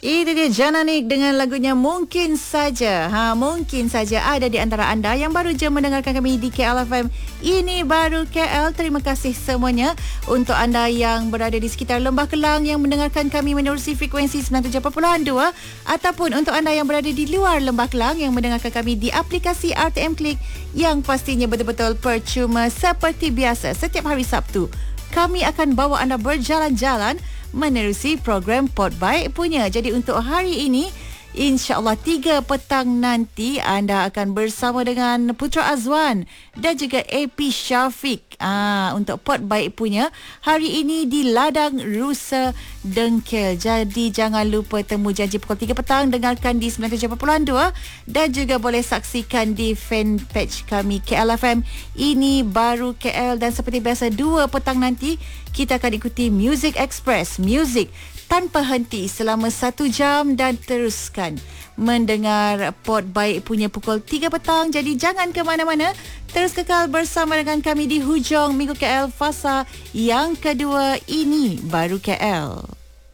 Itu dia Jananik dengan lagunya Mungkin Saja. Mungkin saja ada di antara anda yang baru je mendengarkan kami di KL FM. Ini baru KL. Terima kasih semuanya untuk anda yang berada di sekitar Lembah Kelang yang mendengarkan kami menerusi frekuensi 97.2, ataupun untuk anda yang berada di luar Lembah Kelang yang mendengarkan kami di aplikasi RTM Klik yang pastinya betul-betul percuma. Seperti biasa, setiap hari Sabtu kami akan bawa anda berjalan-jalan menerusi program Port Baik punya. Jadi untuk hari ini, insya-Allah 3 petang nanti anda akan bersama dengan Putra Azwan dan juga AP Syafiq untuk Port Baik punya hari ini di Ladang Rusa Dengkel. Jadi jangan lupa temu janji pukul 3 petang, dengarkan di 97.2 dan juga boleh saksikan di fanpage kami KLFM. Ini baru KL, dan seperti biasa 2 petang nanti kita akan ikuti Music Express, muzik tanpa henti selama 1 jam, dan teruskan mendengar Port Baik punya pukul 3 petang. Jadi jangan ke mana-mana, terus kekal bersama dengan kami di hujung Minggu KL fasa yang kedua. Ini baru KL.